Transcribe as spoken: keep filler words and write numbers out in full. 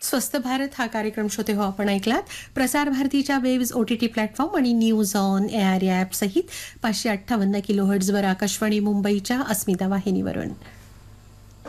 स्वस्त भारत हा कार्यक्रम श्रोते हो आपण ऐकलात. प्रसार भारतीच्या वेव्स ओटीटी प्लॅटफॉर्म आणि न्यूज ऑन एआर ॲप सहित पाचशे अठ्ठावन्न किलो हर्ट्झवर आकाशवाणी मुंबईच्या अस्मिता वाहिनीवरून.